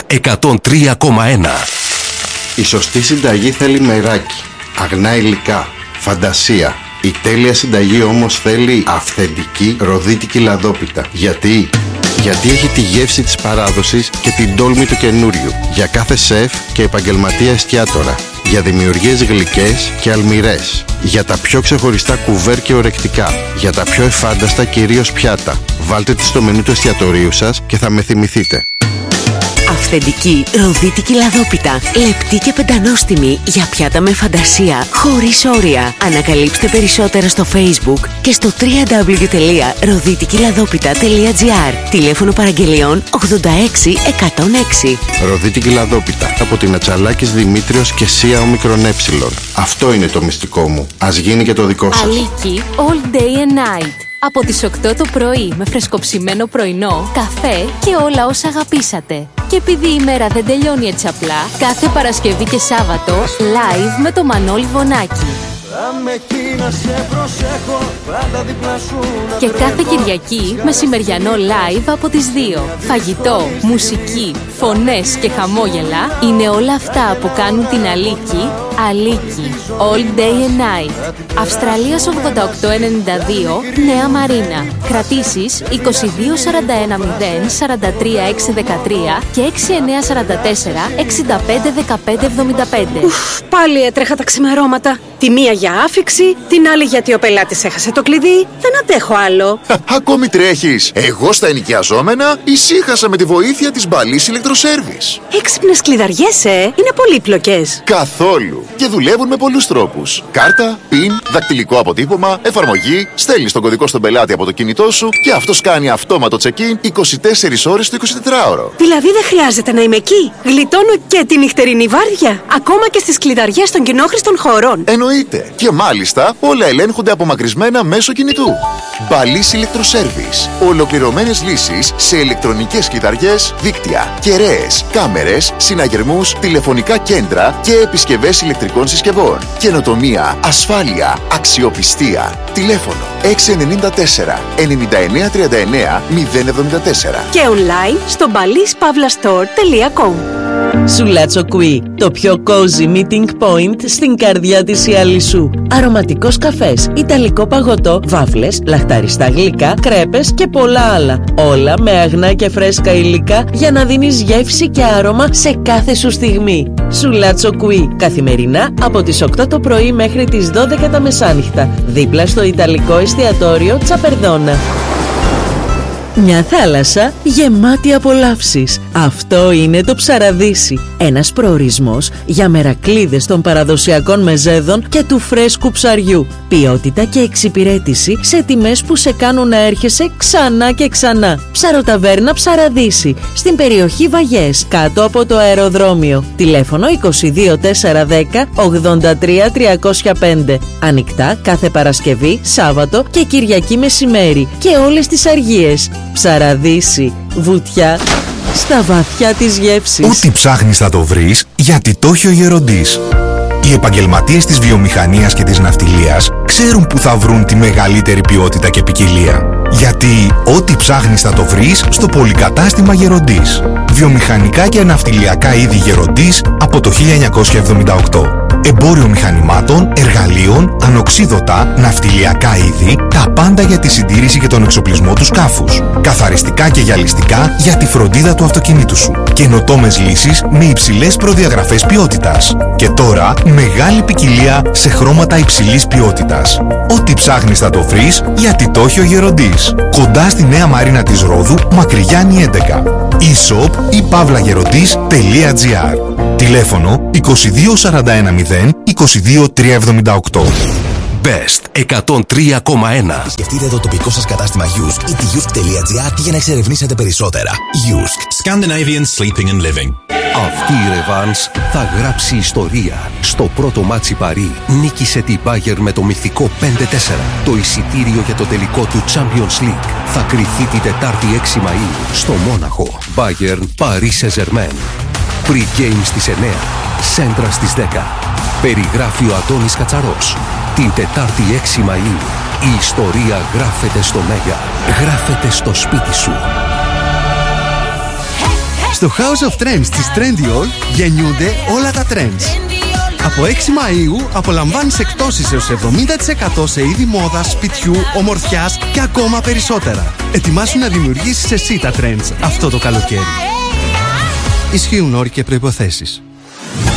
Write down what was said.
103,1. Η σωστή συνταγή θέλει μεράκι, αγνά υλικά, φαντασία. Η τέλεια συνταγή όμως θέλει αυθεντική ροδίτικη λαδόπιτα. Γιατί έχει τη γεύση της παράδοσης και την τόλμη του καινούριου. Για κάθε σεφ και επαγγελματία εστιατόρα. Για δημιουργίες γλυκές και αλμυρές. Για τα πιο ξεχωριστά κουβέρ και ορεκτικά. Για τα πιο εφάνταστα κυρίως πιάτα. Βάλτε τη στο μενού του εστιατορίου σας και θα με θυμηθείτε. Αυθεντική ροδίτικη λαδόπιτα. Λεπτή και πεντανόστιμη για πιάτα με φαντασία, χωρίς όρια. Ανακαλύψτε περισσότερα στο Facebook και στο www.roditikiladopita.gr. Τηλέφωνο παραγγελιών 86106. Ροδίτικη λαδόπιτα από την Ατσαλάκης Δημήτριος και Σία Ομικρον Έψιλον. Αυτό είναι το μυστικό μου. Ας γίνει και το δικό σας. Αλίκη all day and night. Από τις 8 το πρωί με φρεσκοψημένο πρωινό, καφέ και όλα όσα αγαπήσατε. Και επειδή η μέρα δεν τελειώνει έτσι απλά, κάθε Παρασκευή και Σάββατο live με το Μανώλη Βονάκη. Και κάθε Κυριακή μεσημεριανό live από τις 2. Φαγητό, μουσική, φωνές και χαμόγελα είναι όλα αυτά που κάνουν την Αλίκη Αλίκη all day and night. Αυστραλίας 8892, Νέα Μαρίνα. Κρατήσεις 2241 0 43 613 και 6944 65 15 75. Πάλι έτρεχα τα ξημερώματα. Τη μία για άφιξη, την άλλη γιατί ο πελάτης έχασε το κλειδί. Δεν αντέχω άλλο. Ακόμη τρέχεις. Εγώ στα ενοικιαζόμενα ησύχασα με τη βοήθεια της Μπαλής Ηλεκτροσέρβις. Έξυπνες κλειδαριές, είναι πολύπλοκες. Καθόλου. Και δουλεύουν με πολλούς τρόπους. Κάρτα, PIN, δακτυλικό αποτύπωμα, εφαρμογή. Στέλνεις τον κωδικό στον πελάτη από το κινητό σου και αυτός κάνει αυτόματο check-in 24 ώρες το 24ωρο. Δηλαδή δεν χρειάζεται να είμαι εκεί. Γλιτώνω και τη νυχτερινή βάρδια. Ακόμα και στις κλειδαριές των κοινόχρηστων χωρών. Εννοείται. Και μάλιστα όλα ελέγχονται απομακρυσμένα μέσω κινητού. Μπαλής Ηλεκτροσέρβις. Ολοκληρωμένες λύσεις σε ηλεκτρονικές κλειδαριές, δίκτυα, κεραίες, κάμερες, συναγερμούς, τηλεφωνικά κέντρα και επισκευές ηλεκτρικών συσκευών. Καινοτομία, ασφάλεια, αξιοπιστία. Τηλέφωνο 694 9939 074 και online στο balispavlastore.com. Σουλάτσο Κουί, το πιο cozy meeting point στην καρδιά της Ιαλισσού. Αρωματικός καφές, ιταλικό παγωτό, βάφλες, λαχταριστά γλυκά, κρέπες και πολλά άλλα. Όλα με αγνά και φρέσκα υλικά για να δίνεις γεύση και άρωμα σε κάθε σου στιγμή. Σουλάτσο Κουί, καθημερινά από τις 8 το πρωί μέχρι τις 12 τα μεσάνυχτα, δίπλα στο ιταλικό εστιατόριο Τσαπερδόνα. Μια θάλασσα γεμάτη απολαύσεις. Αυτό είναι το Ψαραδύσι. Ένας προορισμός για μερακλείδες των παραδοσιακών μεζέδων και του φρέσκου ψαριού. Ποιότητα και εξυπηρέτηση σε τιμές που σε κάνουν να έρχεσαι ξανά και ξανά. Ψαροταβέρνα Ψαραδύσι, στην περιοχή Βαγιές, κάτω από το αεροδρόμιο. Τηλέφωνο 22410 83 305. Ανοιχτά κάθε Παρασκευή, Σάββατο και Κυριακή μεσημέρι και όλες τις αργίες. Ψαραδύσι, βουτιά στα βαθιά της γεύσης. Ό,τι ψάχνεις θα το βρεις, γιατί το έχει ο Γεροντής. Οι επαγγελματίες της βιομηχανίας και της ναυτιλίας ξέρουν που θα βρουν τη μεγαλύτερη ποιότητα και ποικιλία. Γιατί ό,τι ψάχνεις θα το βρεις στο πολυκατάστημα Γεροντής. Βιομηχανικά και ναυτιλιακά είδη Γεροντής από το 1978. Εμπόριο μηχανημάτων, εργαλείων, ανοξίδωτα, ναυτιλιακά είδη, τα πάντα για τη συντήρηση και τον εξοπλισμό του σκάφους. Καθαριστικά και γυαλιστικά για τη φροντίδα του αυτοκινήτου σου. Καινοτόμες λύσεις με υψηλές προδιαγραφές ποιότητας. Και τώρα μεγάλη ποικιλία σε χρώματα υψηλής ποιότητας. Ό,τι ψάχνεις θα το βρεις, γιατί το έχει ο Γεροντής. Κοντά στη Νέα Μαρίνα της Ρόδου, Μακρυγιάννη 11. e-shop ή pavlagerodis.gr. Τηλέφωνο 2241 0 22 378. Best 103,1. Σκεφτείτε το τοπικό σας κατάστημα Yusk ή τη Yusk.gr για να εξερευνήσετε περισσότερα. Yusk. Scandinavian Sleeping and Living. Αυτή η Ρεβάνς θα γράψει ιστορία. Στο πρώτο μάτσι Παρί νίκησε την Bayern με το μυθικό 5-4. Το εισιτήριο για το τελικό του Champions League θα κριθεί την Τετάρτη 6 Μαΐου στο Μόναχο. Bayern Paris Saint-Germain. Pre-game στις 9, Σέντρα στις 10. Περιγράφει ο Αντώνης Κατσαρός. Την Τετάρτη 6 Μαΐου η ιστορία γράφεται στο Μέγα. Γράφεται στο σπίτι σου. Στο House of Trends της Trendyol γεννιούνται όλα τα trends. Από 6 Μαΐου απολαμβάνεις εκπτώσεις έως 70% σε είδη μόδας, σπιτιού, ομορφιάς και ακόμα περισσότερα. Ετοιμάσου να δημιουργήσεις εσύ τα trends αυτό το καλοκαίρι. Ισχύουν όροι και προϋποθέσεις.